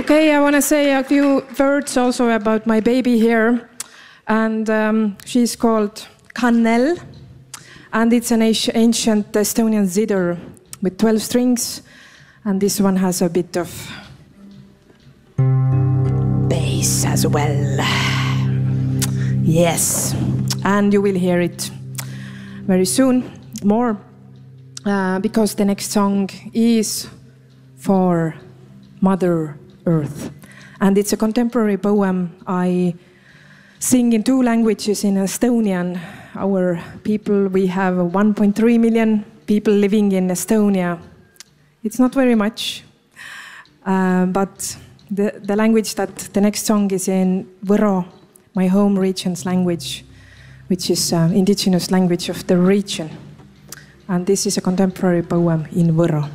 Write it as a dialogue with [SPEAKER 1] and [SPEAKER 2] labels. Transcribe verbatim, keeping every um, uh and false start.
[SPEAKER 1] Okay, I want to say a few words also about my baby here. And um, she's called Kannel. And it's an ancient Estonian zither with twelve strings. And this one has a bit of bass as well. Yes. And you will hear it very soon more. Uh, because the next song is for Mother Earth. And it's a contemporary poem I sing in two languages, in Estonian. Our people, we have one point three million people living in Estonia. It's not very much, uh, but the, the language that the next song is in, Võro, my home region's language, which is uh, indigenous language of the region. And this is a contemporary poem in Võro.